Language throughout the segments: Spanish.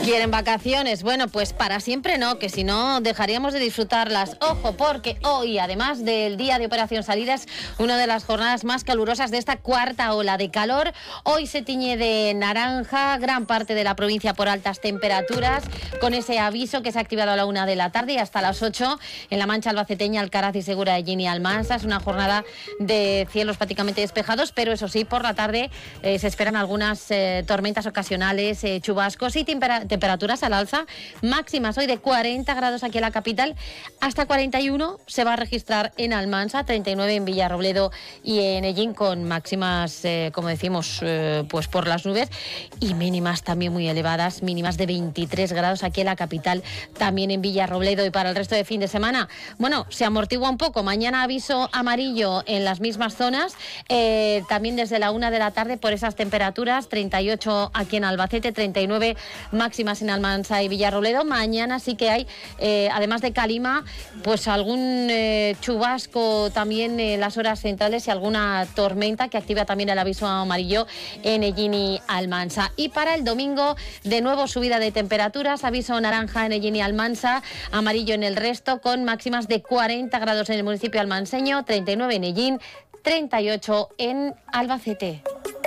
¿Quieren vacaciones? Bueno, pues para siempre no, que si no dejaríamos de disfrutarlas. Ojo, porque hoy, además del día de Operación Salida, es una de las jornadas más calurosas de esta cuarta ola de calor. Hoy se tiñe de naranja gran parte de la provincia por altas temperaturas, con ese aviso que se ha activado a la 1 de la tarde y hasta las 8 en La Mancha albaceteña, Alcaraz y Segura de Gini Almansa. Es una jornada de cielos prácticamente despejados, pero eso sí, por la tarde se esperan algunas tormentas ocasionales, chubascos y temperaturas al alza, máximas hoy de 40 grados aquí en la capital, hasta 41 se va a registrar en Almansa, 39 en Villarrobledo y en Ellín, con máximas, como decimos, pues por las nubes, y mínimas también muy elevadas, mínimas de 23 grados aquí en la capital, también en Villarrobledo. Y para el resto de fin de semana, bueno, se amortigua un poco. Mañana aviso amarillo en las mismas zonas, también desde la 1 de la tarde por esas temperaturas, 38 aquí en Albacete, 39 máximas en Almansa y Villarrobledo. Mañana sí que hay, además de calima, pues algún chubasco también en las horas centrales y alguna tormenta que activa también el aviso amarillo en Ellín y Almansa. Y para el domingo, de nuevo subida de temperaturas, aviso naranja en Ellín y Almansa, amarillo en el resto, con máximas de 40 grados en el municipio almanseño, 39 en Ellín, 38 en Albacete.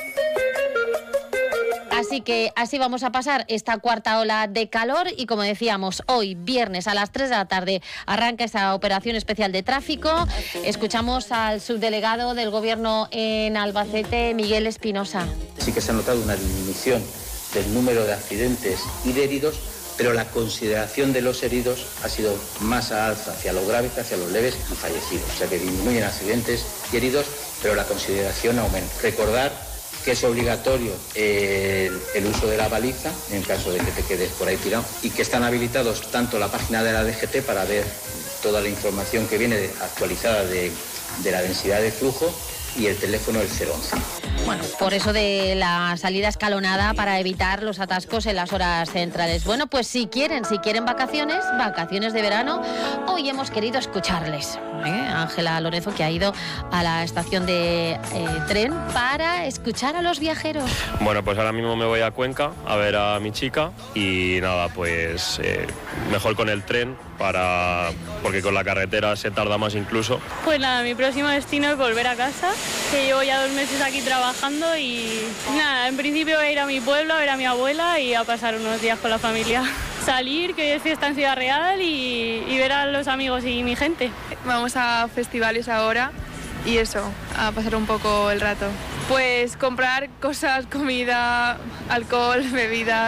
Así que así vamos a pasar esta cuarta ola de calor y, como decíamos, hoy viernes a las 3 de la tarde arranca esa operación especial de tráfico. Escuchamos al subdelegado del Gobierno en Albacete, Miguel Espinosa. Sí que se ha notado una disminución del número de accidentes y de heridos, pero la consideración de los heridos ha sido más a alza hacia los graves que hacia los leves y fallecidos. O sea que disminuyen accidentes y heridos, pero la consideración aumenta. Recordar que es obligatorio el uso de la baliza en caso de que te quedes por ahí tirado, y que están habilitados tanto la página de la DGT para ver toda la información que viene actualizada de la densidad de flujo, y el teléfono el 011. Bueno, por eso de la salida escalonada para evitar los atascos en las horas centrales. Bueno, pues si quieren vacaciones de verano, hoy hemos querido escucharles. Ángela Lorenzo, que ha ido a la estación de tren para escuchar a los viajeros. Bueno, pues ahora mismo me voy a Cuenca a ver a mi chica y nada, pues mejor con el tren, porque con la carretera se tarda más incluso. Pues nada, mi próximo destino es volver a casa, que llevo ya 2 meses aquí trabajando, y nada, en principio voy a ir a mi pueblo a ver a mi abuela y a pasar unos días con la familia. Salir, que hoy es fiesta en Ciudad Real, y ver a los amigos y mi gente. Vamos a festivales ahora y eso, a pasar un poco el rato. Pues comprar cosas, comida, alcohol, bebidas.